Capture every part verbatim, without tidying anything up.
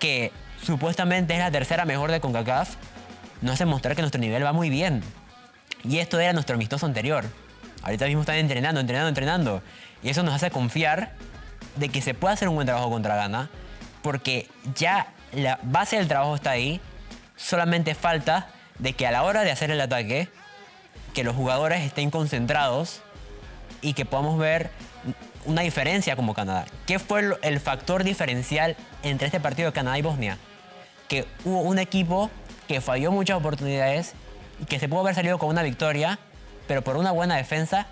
que supuestamente es la tercera mejor de CONCACAF, nos hace mostrar que nuestro nivel va muy bien. Y esto era nuestro amistoso anterior. Ahorita mismo están entrenando, entrenando, entrenando. Y eso nos hace confiar de que se puede hacer un buen trabajo contra Ghana, porque ya la base del trabajo está ahí. Solamente falta de que a la hora de hacer el ataque, que los jugadores estén concentrados y que podamos ver una diferencia como Canadá. ¿Qué fue el factor diferencial entre este partido de Canadá y Bosnia? Que hubo un equipo que falló muchas oportunidades y que se pudo haber salido con una victoria, pero por una buena defensa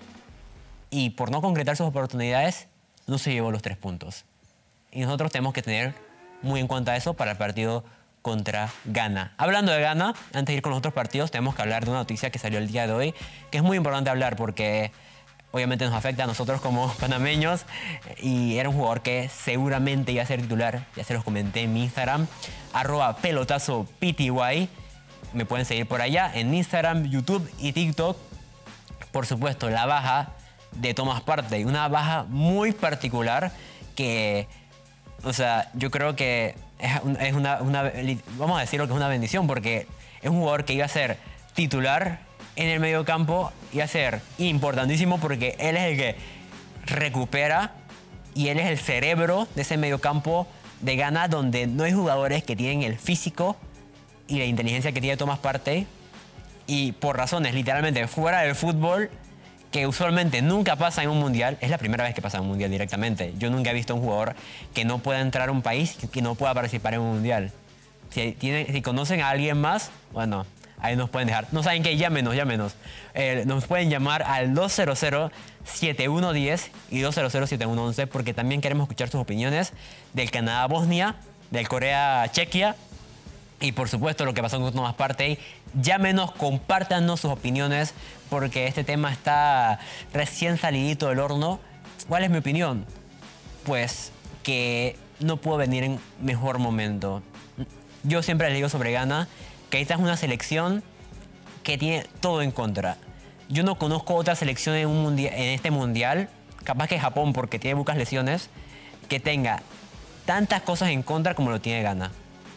y por no concretar sus oportunidades, no se llevó los tres puntos. Y nosotros tenemos que tener muy en cuenta eso para el partido contra Ghana. Hablando de Ghana, antes de ir con los otros partidos, tenemos que hablar de una noticia que salió el día de hoy, que es muy importante hablar porque obviamente nos afecta a nosotros como panameños, y era un jugador que seguramente iba a ser titular. Ya se los comenté en mi Instagram, arroba pelotazo P T Y. Me pueden seguir por allá en Instagram, YouTube y TikTok. Por supuesto, la baja de Thomas Partey, una baja muy particular que, o sea, yo creo que es, es una, una, vamos a decirlo que es una bendición, porque es un jugador que iba a ser titular en el medio campo, iba a ser importantísimo porque él es el que recupera y él es el cerebro de ese medio campo de Ghana, donde no hay jugadores que tienen el físico y la inteligencia que tiene Thomas Partey, y por razones literalmente fuera del fútbol, que usualmente nunca pasa en un mundial. Es la primera vez que pasa en un mundial directamente. Yo nunca he visto un jugador que no pueda entrar a un país que no pueda participar en un mundial. Si, tiene, si conocen a alguien más, bueno, ahí nos pueden dejar. No saben qué, llámenos, llámenos. Eh, nos pueden llamar al dos cero cero, siete uno uno cero y dos cero cero, siete uno uno uno, porque también queremos escuchar sus opiniones del Canadá-Bosnia, del Corea-Chequia y por supuesto lo que pasó con Thomas Partey. Llámenos, compártanos sus opiniones, porque este tema está recién salidito del horno. ¿Cuál es mi opinión? Pues que no pudo venir en mejor momento. Yo siempre les digo sobre Ghana que esta es una selección que tiene todo en contra. Yo no conozco otra selección en, un mundial, en este mundial, capaz que Japón, porque tiene pocas lesiones, que tenga tantas cosas en contra como lo tiene Ghana.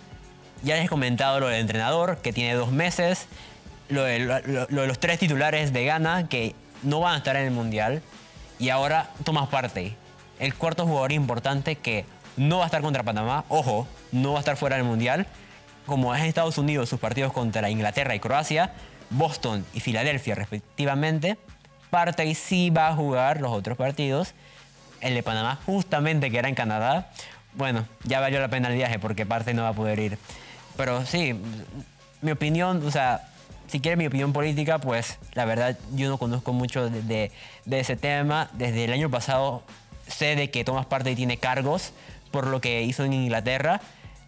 Ya les he comentado lo del entrenador, que tiene dos meses, lo de, lo, lo de los tres titulares de Ghana, que no van a estar en el mundial, y ahora Thomas Partey, el cuarto jugador importante que no va a estar contra Panamá. Ojo, no va a estar fuera del mundial. Como es en Estados Unidos sus partidos contra Inglaterra y Croacia, Boston y Filadelfia respectivamente, Partey sí va a jugar los otros partidos. El de Panamá, justamente que era en Canadá, bueno, ya valió la pena el viaje porque Partey no va a poder ir. Pero sí, mi opinión, o sea, si quieren mi opinión política, pues la verdad yo no conozco mucho de, de, de ese tema. Desde el año pasado sé de que Thomas Partey tiene cargos por lo que hizo en Inglaterra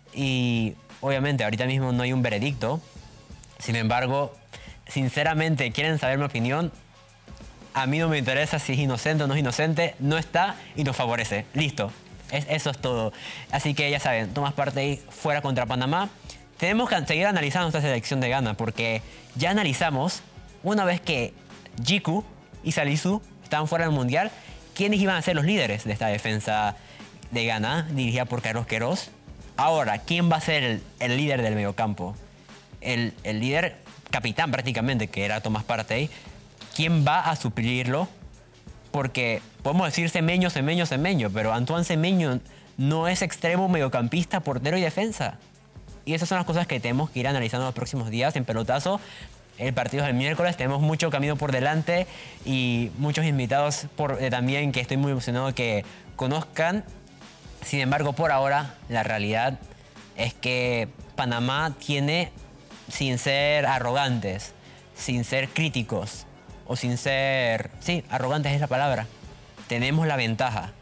y obviamente ahorita mismo no hay un veredicto. Sin embargo, sinceramente, ¿quieren saber mi opinión? A mí no me interesa si es inocente o no es inocente. No está y nos favorece. Listo. Es, eso es todo. Así que ya saben, Thomas Partey fuera contra Panamá. Tenemos que seguir analizando esta selección de Ghana, porque ya analizamos, una vez que Djiku y Salisu estaban fuera del Mundial, quiénes iban a ser los líderes de esta defensa de Ghana, dirigida por Carlos Queiroz. Ahora, ¿quién va a ser el, el líder del mediocampo? El, el líder capitán prácticamente, que era Thomas Partey. ¿Quién va a suplirlo? Porque podemos decir Semenyo, Semenyo, Semenyo, pero Antoine Semenyo no es extremo, mediocampista, portero y defensa. Y esas son las cosas que tenemos que ir analizando los próximos días en Pelotazo. El partido es el miércoles, tenemos mucho camino por delante y muchos invitados por, eh, también que estoy muy emocionado que conozcan. Sin embargo, por ahora, la realidad es que Panamá tiene, sin ser arrogantes, sin ser críticos o sin ser... Sí, arrogantes es la palabra. Tenemos la ventaja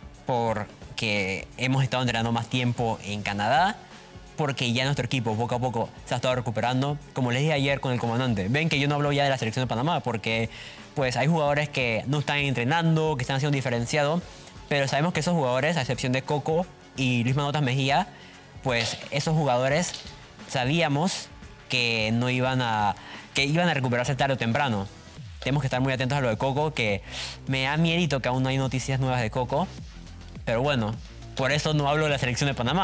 porque hemos estado entrenando más tiempo en Canadá, porque ya nuestro equipo poco a poco se ha estado recuperando. Como les dije ayer con el comandante, ven que yo no hablo ya de la selección de Panamá porque pues hay jugadores que no están entrenando, que están siendo diferenciados, pero sabemos que esos jugadores, a excepción de Coco y Luis Manotas Mejía, pues esos jugadores sabíamos que no iban a, que iban a recuperarse tarde o temprano. Tenemos que estar muy atentos a lo de Coco, que me da miedito que aún no hay noticias nuevas de Coco, pero bueno, por eso no hablo de la selección de Panamá.